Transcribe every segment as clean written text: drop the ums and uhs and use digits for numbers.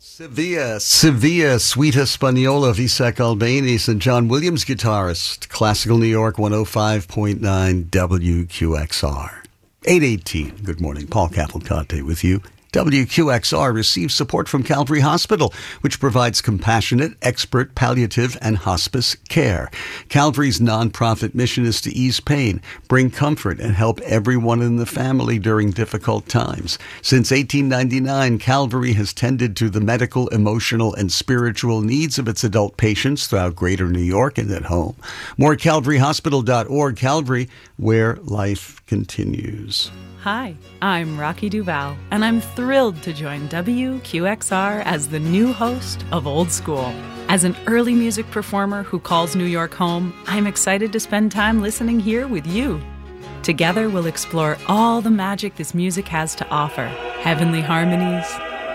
Sevilla, Suite Española of Isaac Albéniz and John Williams guitarist, Classical New York 105.9 WQXR. 8:18. Good morning. Paul Cavalcante with you. WQXR receives support from Calvary Hospital, which provides compassionate, expert palliative and hospice care. Calvary's nonprofit mission is to ease pain, bring comfort, and help everyone in the family during difficult times. Since 1899, Calvary has tended to the medical, emotional, and spiritual needs of its adult patients throughout Greater New York and at home. More at calvaryhospital.org. Calvary, where life continues. Hi, I'm Rocky Duval, and I'm thrilled to join WQXR as the new host of Old School. As an early music performer who calls New York home, I'm excited to spend time listening here with you. Together, we'll explore all the magic this music has to offer. Heavenly harmonies,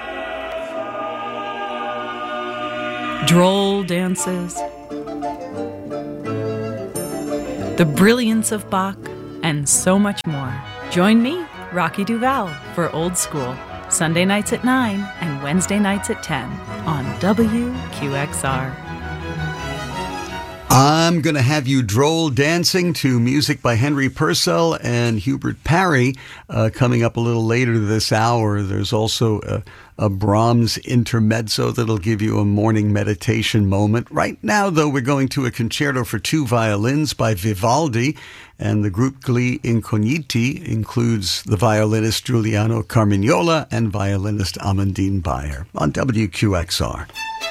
droll dances, the brilliance of Bach, and so much more. Join me, Rocky Duval, for Old School, Sunday nights at 9 and Wednesday nights at 10 on WQXR. I'm going to have you droll dancing to music by Henry Purcell and Hubert Parry coming up a little later this hour. There's also a Brahms intermezzo that'll give you a morning meditation moment. Right now, though, we're going to a concerto for two violins by Vivaldi, and the group Gli Incogniti includes the violinist Giuliano Carmignola and violinist Amandine Bayer on WQXR.